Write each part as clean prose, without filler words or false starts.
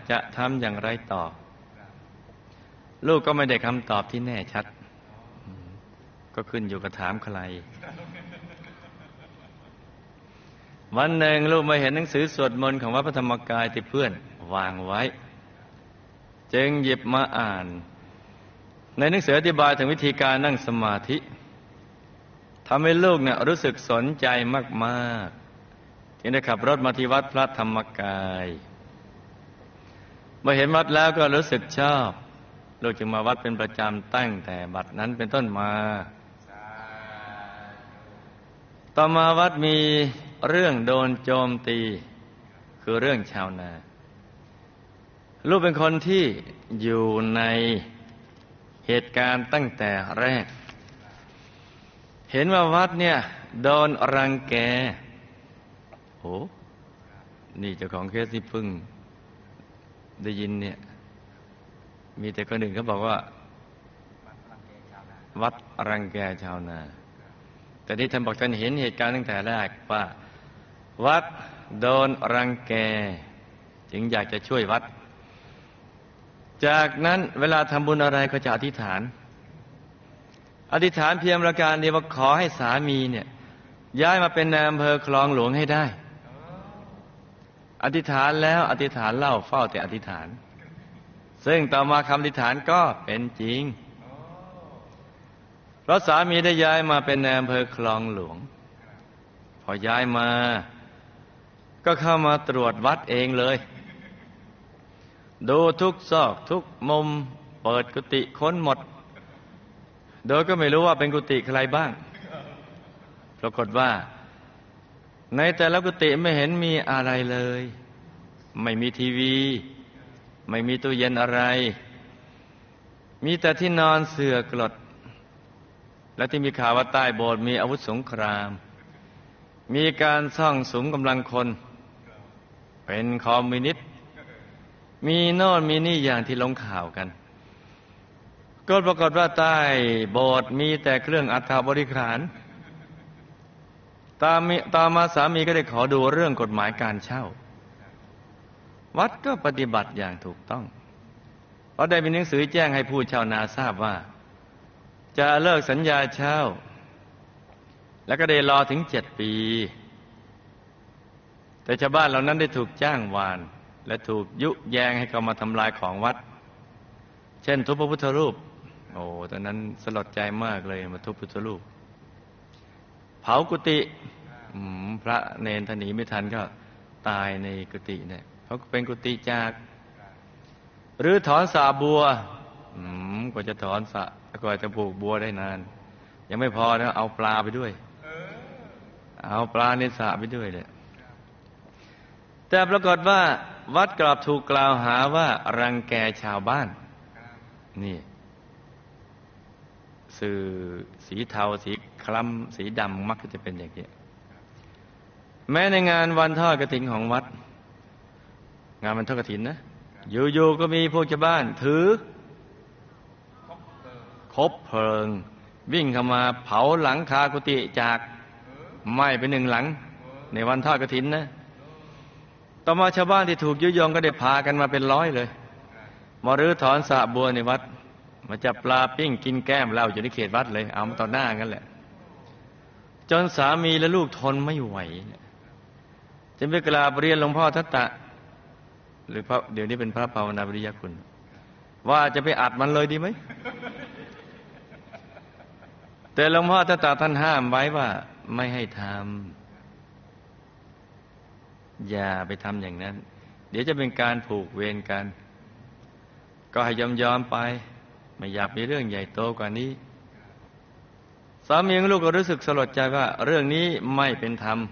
จะทำอย่างไรต่อลูกก็ไม่ได้คำตอบที่แน่ชัดก็ขึ้นอยู่กับถามใครวันหนึ่งลูกมาเห็นหนังสือสวดมนต์ของวัดพระธรรมกายที่เพื่อนวางไว้จึงหยิบมาอ่านในหนังสืออธิบายถึงวิธีการนั่งสมาธิทำให้ลูกเนี่ยรู้สึกสนใจมากๆจึงได้ขับรถมาที่วัดพระธรรมกายเมื่อเห็นวัดแล้วก็รู้สึกชอบลูกจึงมาวัดเป็นประจำตั้งแต่บัดนั้นเป็นต้นมาต่อมาวัดมีเรื่องโดนโจมตีคือเรื่องชาวนาลูกเป็นคนที่อยู่ในเหตุการณ์ตั้งแต่แรกเห็นว่าวัดเนี่ยโดนรังแกโหนี่เจ้าของเคสที่เพิ่งได้ยินเนี่ยมีแต่คนหนึ่งเขาบอกว่าวัดรังแกชาวนาแต่ที่ท่านบอกท่านเห็นเหตุการณ์ตั้งแต่แรกว่าวัดโดนรังแกจึงอยากจะช่วยวัดจากนั้นเวลาทำบุญอะไรก็จะอธิษฐานเพียงประการเดียวว่าขอให้สามีเนี่ยย้ายมาเป็นนายอำเภอคลองหลวงให้ได้อธิษฐานแล้วอธิษฐานเล่าเฝ้าแต่อธิษฐานซึ่งต่อมาคำอธิษฐานก็เป็นจริงเพราะสามีได้ย้ายมาเป็นนายอำเภอคลองหลวงพอย้ายมาก็เข้ามาตรวจวัดเองเลยดูทุกซอกทุกมุมเปิดกุฏิค้นหมดโดยก็ไม่รู้ว่าเป็นกุฏิใครบ้างปรากฏว่าในแต่ละกุฏิไม่เห็นมีอะไรเลยไม่มีทีวีไม่มีตู้เย็นอะไรมีแต่ที่นอนเสื่อกลดและที่มีข่าวว่าใต้โบสถ์มีอาวุธสงครามมีการซ่องสุมกำลังคนเป็นคอมมิวนิสต์มีโน่นมีนี่อย่างที่ลงข่าวกันก็ปรากฏว่าใต้โบสถ์มีแต่เครื่องอัฐบริขารต่อมาสามีก็ได้ขอดูเรื่องกฎหมายการเช่าวัดก็ปฏิบัติอย่างถูกต้องเพราะได้มีหนังสือแจ้งให้ผู้เช่านาทราบว่าจะเลิกสัญญาเช่าแล้วก็ได้รอถึง7 ปีแต่ชาวบ้านเหล่านั้นได้ถูกจ้างวานและถูกยุแยงให้เข้ามาทำลายของวัดเช่นทุบพระพุทธรูปโอ้ตอนนั้นสลดใจมากเลยมาทุบพุทธรูปเผากุฏิพระเนรท่านหนีไม่ทันก็ตายในกุฏิเนี่ยเพราะเป็นกุฏิจากหรือถอนสาบัวกว่าจะถอนสะกว่าจะปลูกบัวได้นานยังไม่พอนะเอาปลาไปด้วยเอาปลาในสระไปด้วยเลยแต่ปรากฏว่าวัดกลับถูกกล่าวหาว่ารังแกชาวบ้านนี่สื่อสีเทาสีคล้ำสีดำมักจะเป็นอย่างนี้แม้ในงานวันทอดกฐินของวัดงานวันทอดกฐินนะอยู่ๆก็มีพวกชาวบ้านถือคบเพลิงวิ่งเข้ามาเผาหลังคากุฏิจากไหม้ไป1 หลังในวันทอดกฐินนะต่อมาชาวบ้านที่ถูกยุยงก็ได้พากันมาเป็น100เลยมารื้อถอนสระบัวในวัดมาจับปลาปิ้งกินแก้มเหล้าอยู่ในเขตวัดเลยเอามาต่อหน้ากันแหละจนสามีและลูกทนไม่ไหวจึงไปกราบเรียนหลวงพ่อทัตตะหรือพระเดี๋ยวนี้เป็นพระภาวนาวิริยคุณว่าจะไปอัดมันเลยดีไหมแต่หลวงพ่อทัตตะท่านห้ามไว้ว่าไม่ให้ทำอย่าไปทำอย่างนั้นเดี๋ยวจะเป็นการผูกเวรกันก็ให้ยอมไปไม่อยากมีเรื่องใหญ่โตกว่านี้สามีกับลูกก็รู้สึกสลดใจว่าเรื่องนี้ไม่เป็นธรรม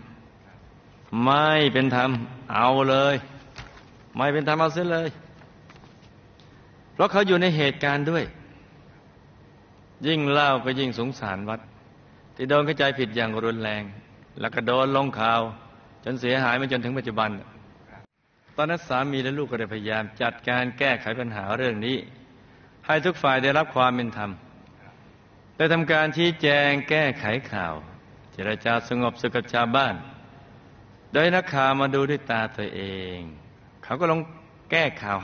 เอาเลยไม่เป็นธรรมเอาเสียเลยเพราะเขาอยู่ในเหตุการณ์ด้วยยิ่งเล่าก็ยิ่งสงสารวัดที่โดนเข้าใจผิดอย่างรุนแรงแล้วก็โดนลงข่าวจนเสียหายมาจนถึงปัจจุบันตอนนั้นสามีและลูกก็ได้พยายามจัดการแก้ไขปัญหาเรื่องนี้ให้ทุกฝ่ายได้รับความเป็นธรรมได้ทำการชี้แจงแก้ไขข่าวเจรจาสงบสุขกับชาวบ้านโดยนักข่าวมาดูด้วยตาตัวเองเขาก็ลงแก้ข่าว